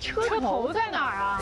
车头在哪儿啊？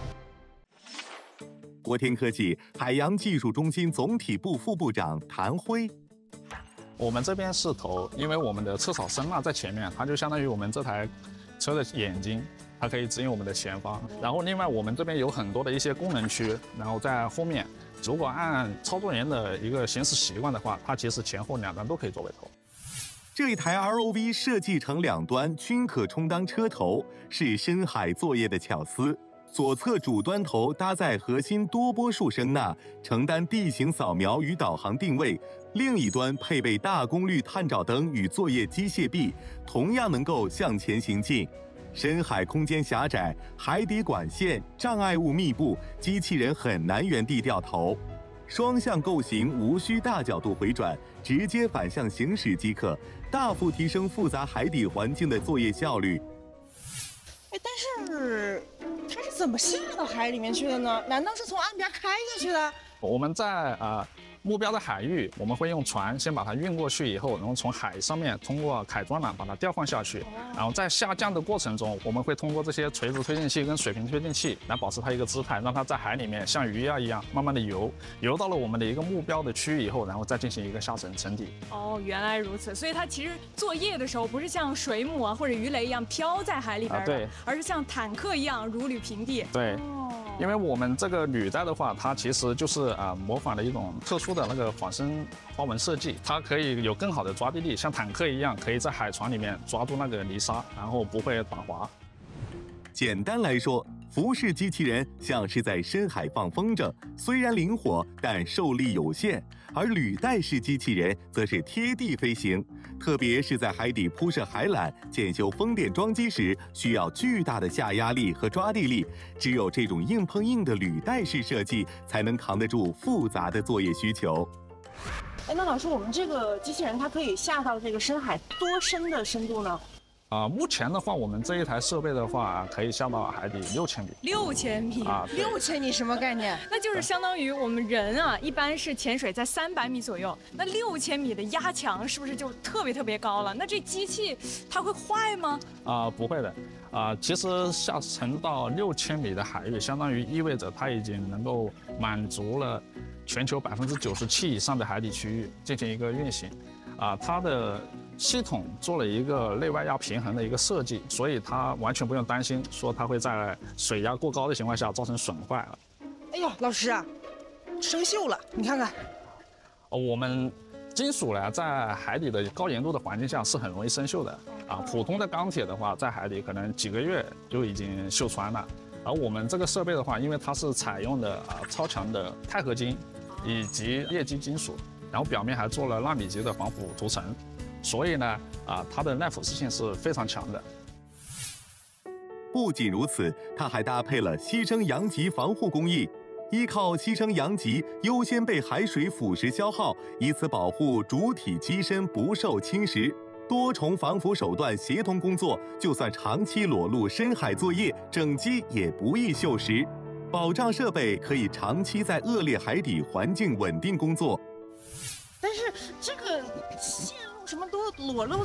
国天科技海洋技术中心总体部副部长谭辉。 我们这边是头，因为我们的车槽声呐在前面，它就相当于我们这台车的眼睛，它可以指引我们的前方。然后另外我们这边有很多的一些功能区，然后在后面，如果按操作员的一个行驶习惯的话，它其实前后两端都可以作为头。 这一台 ROV 设计成两端均可充当车头，是深海作业的巧思。左侧主端头搭载核心多波束声呐，承担地形扫描与导航定位；另一端配备大功率探照灯与作业机械臂，同样能够向前行进。深海空间狭窄，海底管线障碍物密布，机器人很难原地掉头。双向构型，无需大角度回转，直接反向行驶即可，大幅提升复杂海底环境的作业效率。 但是它是怎么下到海里面去的呢？难道是从岸边开下去的？ 我们在目标的海域，我们会用船先把它运过去，以后然后从海上面通过凯装缆把它吊放下去，然后在下降的过程中，我们会通过这些垂直推进器跟水平推进器来保持它一个姿态，让它在海里面像鱼一样慢慢的游到了我们的一个目标的区域以后，然后再进行一个下沉沉底。 哦，原来如此，所以它其实作业的时候不是像水母啊或者鱼雷一样飘在海里边的， 对， 而是像坦克一样如履平地。 对。因为我们这个履带的话，它其实就是模仿了一种特殊的那个仿生花纹设计，它可以有更好的抓地力，像坦克一样，可以在海床里面抓住那个泥沙，然后不会打滑。 简单来说，浮式机器人像是在深海放风筝，虽然灵活，但受力有限；而履带式机器人则是贴地飞行，特别是在海底铺设海缆、检修风电装机时，需要巨大的下压力和抓地力。只有这种硬碰硬的履带式设计，才能扛得住复杂的作业需求。 那老师，我们这个机器人它可以下到这个深海多深的深度呢？ 目前的话，我们这一台设备的话，可以下到海底6000米。 6000米啊 ，6000米什么概念？ 那就是相当于我们人啊，一般是潜水在300米左右，那6000米的压强是不是就特别高了？那这机器它会坏吗？ 不会的。其实下沉到6000米的海域，相当于意味着它已经能够满足了全球97%以上的海底区域进行一个运行。它的系统做了一个内外压平衡的一个设计，所以它完全不用担心说它会在水压过高的情况下造成损坏了。 哎呀，老师啊，生锈了，你看看。 我们金属呢，在海底的高盐度的环境下是很容易生锈的。普通的钢铁的话，在海底可能几个月就已经锈穿了。而我们这个设备的话，因为它是采用的超强的钛合金以及液基金属，然后表面还做了纳米级的防腐涂层。所以呢，它的耐腐蚀性是非常强的。 不仅如此，它还搭配了牺牲阳极防护工艺，依靠牺牲阳极优先被海水腐蚀消耗，以此保护主体机身不受侵蚀。多重防腐手段协同工作，就算长期裸露深海作业，整机也不易锈蚀。保障设备可以长期在恶劣海底环境稳定工作。 但是这个线路什么都裸露